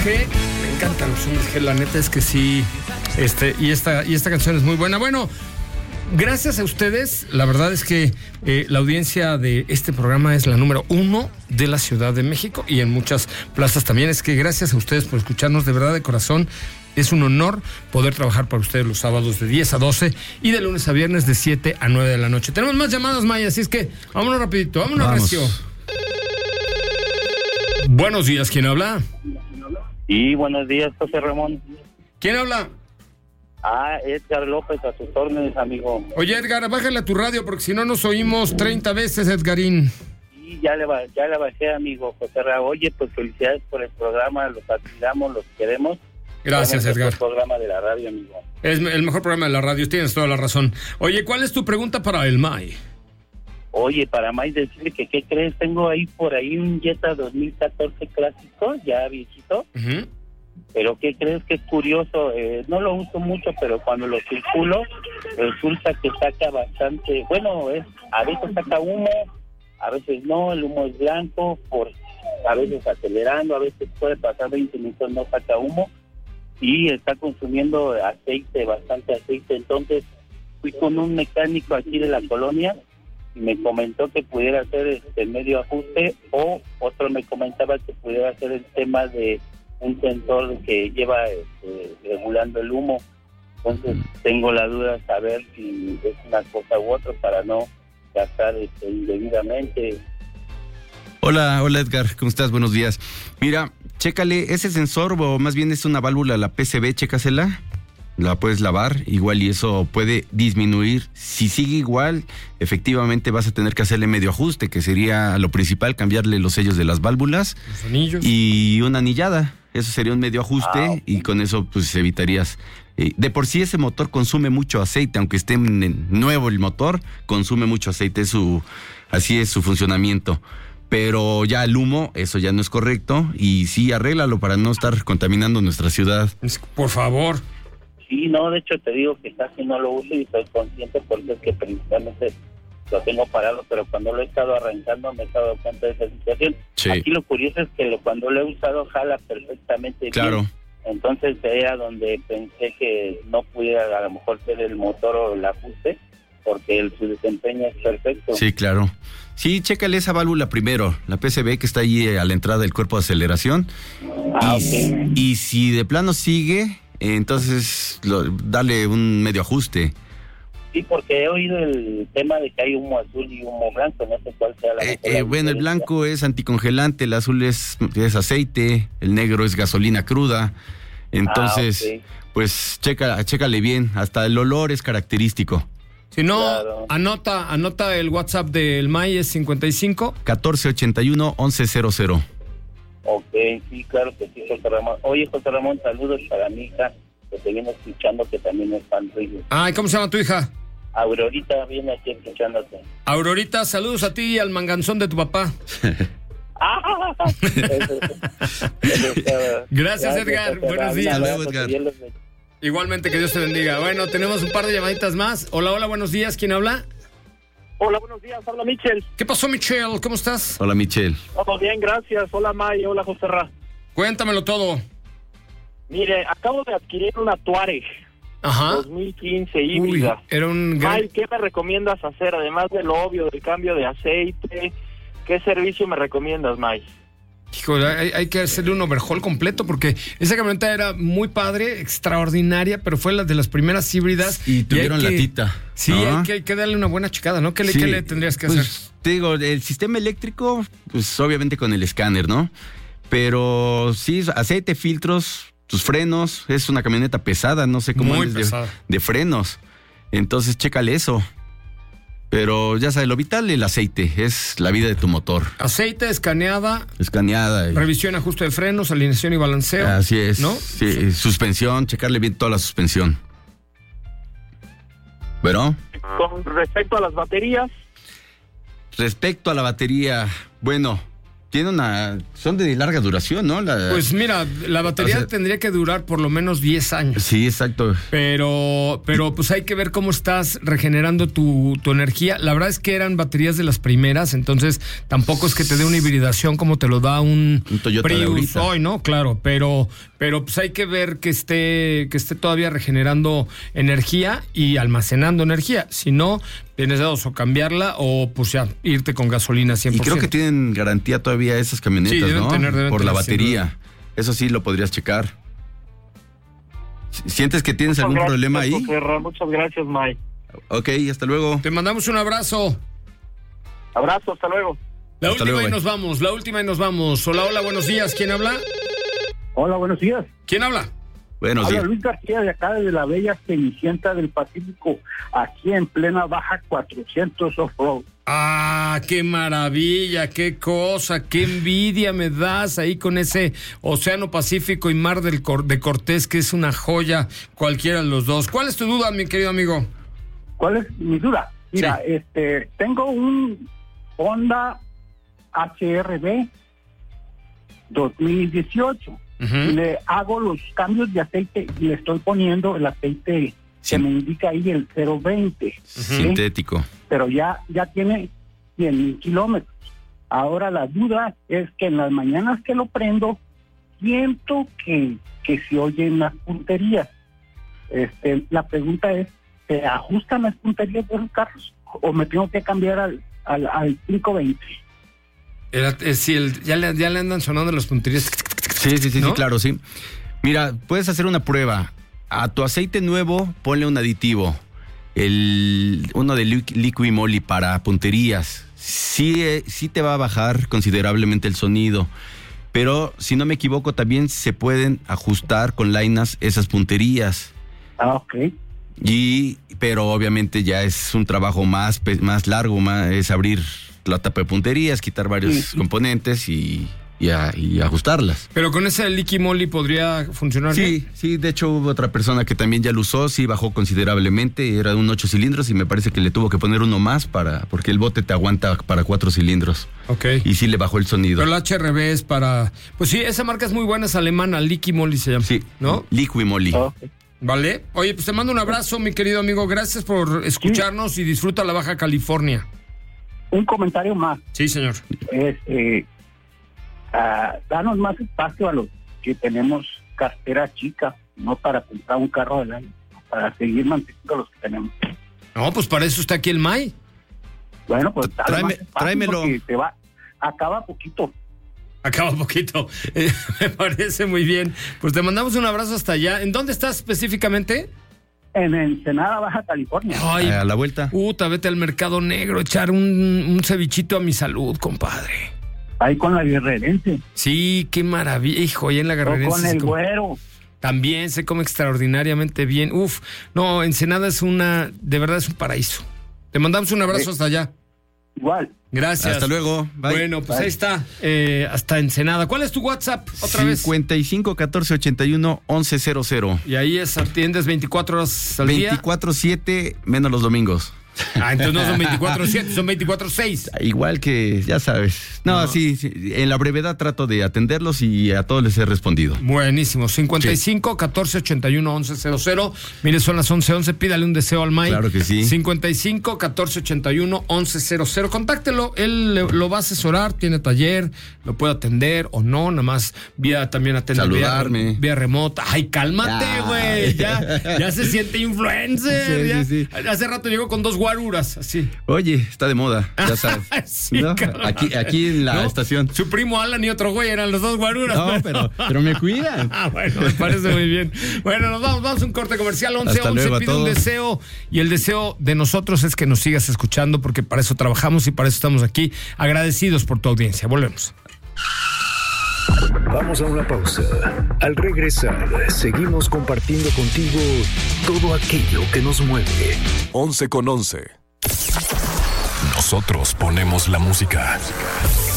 G. Me encantan los hombres G, la neta es que sí. Y esta canción es muy buena. Bueno, gracias a ustedes, la verdad es que la audiencia de este programa es la número 1 de la Ciudad de México y en muchas plazas también. Es que gracias a ustedes por escucharnos, de verdad, de corazón. Es un honor poder trabajar para ustedes los sábados de 10 a 12 y de lunes a viernes de 7 a 9 de la noche. Tenemos más llamadas, Maya, así es que vámonos rapidito, vámonos recio. Buenos días, ¿quién habla? Sí, buenos días, José Ramón. ¿Quién habla? Edgar López, a sus órdenes, amigo. Oye, Edgar, bájale a tu radio porque si no nos oímos 30 veces, Edgarín. Sí, ya le bajé, amigo José Ramón. Oye, pues felicidades por el programa, los admiramos, los queremos. Gracias, Edgar. Es el programa de la radio, amigo. Es el mejor programa de la radio, tienes toda la razón. Oye, ¿cuál es tu pregunta para el May? Oye, para May decirle que, ¿qué crees? Tengo por ahí un Jetta 2014 clásico, ya viejito. Uh-huh. Pero ¿qué crees que es curioso? No lo uso mucho, pero cuando lo circulo, resulta que saca bastante... Bueno, a veces saca humo, a veces no, el humo es blanco, a veces acelerando, a veces puede pasar 20 minutos, no saca humo. Y está consumiendo aceite, bastante aceite. Entonces fui con un mecánico aquí de la colonia y me comentó que pudiera hacer medio ajuste, o otro me comentaba que pudiera hacer el tema de un sensor que lleva regulando el humo. Entonces tengo la duda de saber si es una cosa u otra para no gastar indebidamente. Hola Edgar, ¿cómo estás? Buenos días. Mira, chécale, ese sensor, o más bien es una válvula, la PCB, chécasela, la puedes lavar, igual y eso puede disminuir. Si sigue igual, efectivamente vas a tener que hacerle medio ajuste, que sería lo principal, cambiarle los sellos de las válvulas. Los anillos. Y una anillada, eso sería un medio ajuste, y con eso pues evitarías... de por sí ese motor consume mucho aceite, aunque esté nuevo el motor, consume mucho aceite, así es su funcionamiento. Pero ya el humo, eso ya no es correcto, y sí, arréglalo para no estar contaminando nuestra ciudad. Por favor. Sí, no, de hecho te digo que casi no lo uso y soy consciente porque es que principalmente lo tengo parado, pero cuando lo he estado arrancando me he dado cuenta de esa situación. Sí. Aquí lo curioso es que cuando lo he usado jala perfectamente claro. Bien. Entonces era donde pensé que no pudiera a lo mejor ser el motor o el ajuste, porque su desempeño es perfecto. Sí, claro. Sí, chécale esa válvula primero, la PCB que está ahí a la entrada del cuerpo de aceleración. Okay. Y si de plano sigue, entonces dale un medio ajuste. Sí, porque he oído el tema de que hay humo azul y humo blanco, no sé cuál sea la bueno, el blanco es anticongelante, el azul es aceite, el negro es gasolina cruda. Entonces, okay. Pues chécale bien, hasta el olor es característico. Si no, claro. anota el WhatsApp del May, es 55 1481 1100. Ok, sí, claro que sí, José Ramón. Oye, José Ramón, saludos para mi hija, que te viene escuchando, que también es fan tuyo. Ay, ¿cómo se llama tu hija? Aurorita viene aquí escuchándote. Aurorita, saludos a ti y al manganzón de tu papá. Gracias, Edgar. Buenos días. Edgar. Igualmente, que Dios te bendiga. Bueno, tenemos un par de llamaditas más. Hola, buenos días. ¿Quién habla? Hola, buenos días. Habla Michel. ¿Qué pasó, Michelle? ¿Cómo estás? Hola, Michelle. Todo bien, gracias. Hola, May. Hola, José Ra. Cuéntamelo todo. Mire, acabo de adquirir una Touareg. Ajá. 2015 híbrida. Uy, era un gran... May, ¿qué me recomiendas hacer? Además de lo obvio del cambio de aceite, ¿qué servicio me recomiendas, May? Híjole, hay que hacerle un overhaul completo porque esa camioneta era muy padre, extraordinaria, pero fue la de las primeras híbridas. Y tuvieron latita. Sí, ¿no? hay que darle una buena checada, ¿no? ¿Qué le tendrías que hacer? Te digo, el sistema eléctrico, pues obviamente con el escáner, ¿no? Pero sí, aceite, filtros, tus frenos, es una camioneta pesada, no sé cómo es de frenos. Entonces, chécale eso. Pero ya sabes, lo vital, el aceite, es la vida de tu motor. Aceite, escaneada. Revisión, ajuste de frenos, alineación y balanceo. Así es. ¿No? Sí, suspensión, checarle bien toda la suspensión. ¿Bueno? Con respecto a las baterías. Respecto a la batería, bueno, son de larga duración, ¿no? Pues mira, la batería tendría que durar por lo menos 10 años. Sí, exacto. Pero pues hay que ver cómo estás regenerando tu energía. La verdad es que eran baterías de las primeras, entonces tampoco es que te dé una hibridación como te lo da un Toyota Prius hoy, ¿no? Claro, pero pues hay que ver que esté todavía regenerando energía y almacenando energía. Si no, tienes dos, o cambiarla o pues ya irte con gasolina 100%. Y creo que tienen garantía todavía esas camionetas, sí, ¿no? Deben por la tener, batería. Eso sí lo podrías checar. ¿Sientes que tienes algún problema ahí? Muchas gracias, Mike. Ok, hasta luego. Te mandamos un abrazo. Abrazo, hasta luego. La última y nos vamos. Hola, buenos días. ¿Quién habla? Hola, buenos días. ¿Quién habla? Buenos días. Habla Luis García de acá, de la bella Cenicienta del Pacífico, aquí en plena Baja 400 Off-Road. Ah, qué maravilla, qué cosa, qué envidia me das ahí con ese Océano Pacífico y Mar de Cortés, que es una joya, cualquiera de los dos. ¿Cuál es tu duda, mi querido amigo? ¿Cuál es mi duda? Mira, Sí. tengo un Honda HR-V 2018. Le hago los cambios de aceite y le estoy poniendo el aceite que me indica ahí el 020. Sintético. Pero ya tiene 100,000 kilómetros. Ahora la duda es que en las mañanas que lo prendo, siento que se oyen las punterías. La pregunta es, ¿se ajustan las punterías de los carros o me tengo que cambiar al 520? Ya le andan sonando las punterías. Sí, ¿No? sí, claro, sí. Mira, puedes hacer una prueba. A tu aceite nuevo, ponle un aditivo. Uno de Liqui Moly para punterías. Sí te va a bajar considerablemente el sonido. Pero, si no me equivoco, también se pueden ajustar con lainas esas punterías. Ah, ok. Pero obviamente ya es un trabajo más largo, es abrir la tapa de punterías, quitar varios componentes y ajustarlas. Pero con ese Liqui Moly podría funcionar bien. Sí, de hecho hubo otra persona que también ya lo usó, sí bajó considerablemente, era un 8 cilindros y me parece que le tuvo que poner uno más porque el bote te aguanta para 4 cilindros. Ok. Y sí le bajó el sonido. Pero el HRV es para... Pues sí, esa marca es muy buena, es alemana, Liqui Moly se llama. Sí, ¿no? Liqui Moly. Okay. Vale. Oye, pues te mando un abrazo, mi querido amigo. Gracias por escucharnos y disfruta la Baja California. Un comentario más. Sí, señor. Danos más espacio a los que tenemos cartera chica, no para comprar un carro del año, para seguir manteniendo los que tenemos. No, pues para eso está aquí el May. Bueno, pues tráemelo. Acaba poquito. Acaba poquito. Me parece muy bien. Pues te mandamos un abrazo hasta allá. ¿En dónde estás específicamente? En Ensenada, Baja California. Ay, a la vuelta. Vete al mercado negro, echar un cevichito a mi salud, compadre. Ahí con la guerrerense. Sí, qué maravilla. Hijo, ahí en la guerrerense. Con el güero. También se come extraordinariamente bien. No, Ensenada de verdad es un paraíso. Te mandamos un abrazo hasta allá. Igual. Gracias. Hasta luego. Bye. Bueno, pues Bye. ahí está. Hasta Ensenada. ¿Cuál es tu WhatsApp? Otra vez. 55 14 81 11 00. Y ahí atiendes 24 horas al día. 24/7 menos los domingos. Entonces no son 24/7, son 24/6. Igual que, ya sabes. No, sí, en la brevedad trato de atenderlos y a todos les he respondido. Buenísimo. 55 14 81 11 00. Mire, son las 11:11. Pídale un deseo al May. Claro que sí. 55 14 81 11 00. Contáctelo. Él lo va a asesorar. Tiene taller. Lo puede atender o no. Nada más también atender. Saludarme. Vía remota. Ay, cálmate, güey. Ya se siente influencer. Sí. Hace rato llegó con 2 guaruras. Así. Oye, está de moda, ya sabes. Sí, ¿no? Aquí en la estación. Su primo Alan y otro güey eran los 2 guaruras. No, pero me cuidan. Bueno, me parece muy bien. Bueno, nos vamos a un corte comercial. 11:11, pide un deseo. Y el deseo de nosotros es que nos sigas escuchando, porque para eso trabajamos y para eso estamos aquí. Agradecidos por tu audiencia. Volvemos. Vamos a una pausa. Al regresar, seguimos compartiendo contigo todo aquello que nos mueve. 11 con 11. Nosotros ponemos la música.